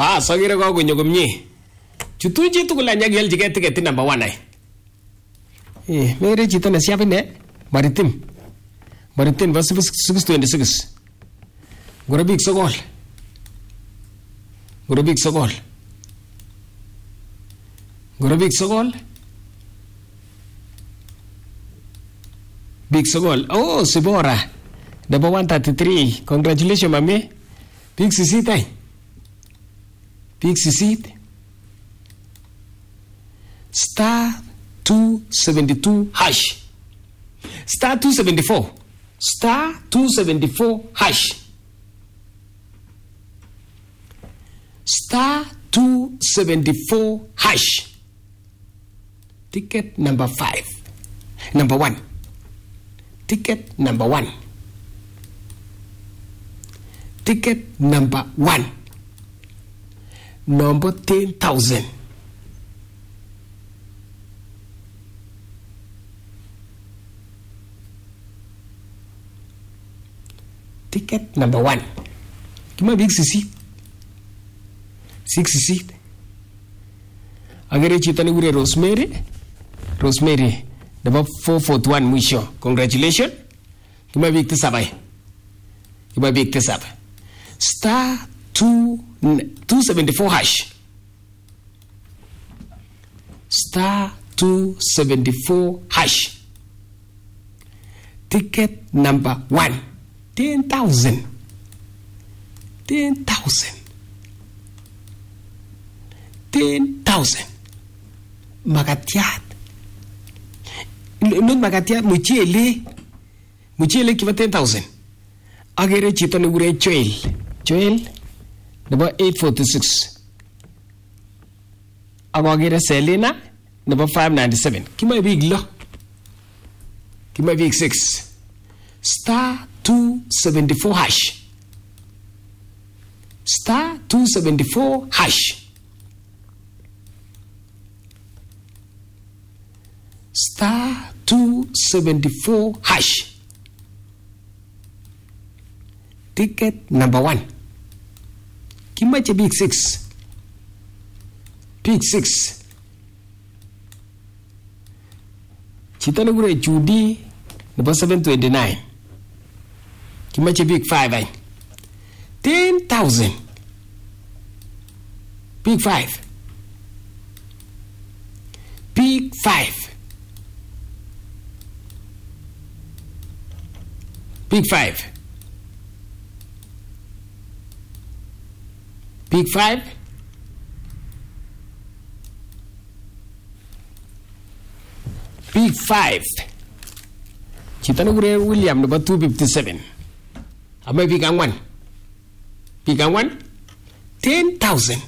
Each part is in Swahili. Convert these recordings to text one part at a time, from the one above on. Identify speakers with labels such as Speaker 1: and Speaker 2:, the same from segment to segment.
Speaker 1: Ba sagire kakonyo komie. Chutu chi tugul anyakelchigei ticket number 1 ai. Mere chito nesiap ine maritim ba 626. Gorobik sokol. Big Sokol. Oh, Sibora. Number 133. Congratulations, mami. Big Sisit ai. Big Sisit. Star 272 hash. Star 274. Star 274 hash. Star 274 hash. Ticket number 5. Number 1. Ticket number 1. Ticket number 1. Number 10,000. Ticket number 1. Kima big sisi. 6 sisi. Agere chito ni gure Rosemary. Number 441 mwisho. Congratulations. Kima big tisabai. Star 274 hash. Star 274 hash. Ticket number 1. 10,000. 10,000. Magatiat. Not magatiat, muchele kiba 10,000. Agere chito ni gure Joel. Number 846. Agere Selena. Number 597. Kima big 6. Star 274 hash. Star 274 hash. Star 274 hash. Ticket number 1. Kimache big 6. Chitano gure Judy number 729. Kimache big 5 ai. 10,000. Big 5. Big 5. Big 5. Big 5. Big 5. Chitano gure William number 257. Ama big and 1. Big and 1. 10,000.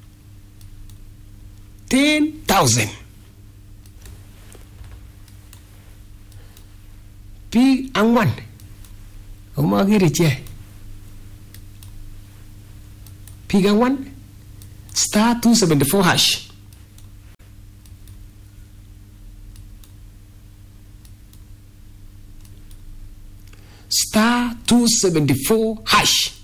Speaker 1: 10,000. Big and 1. Oma giri che. Big and 1. Star 274 hash. Star 274 hash.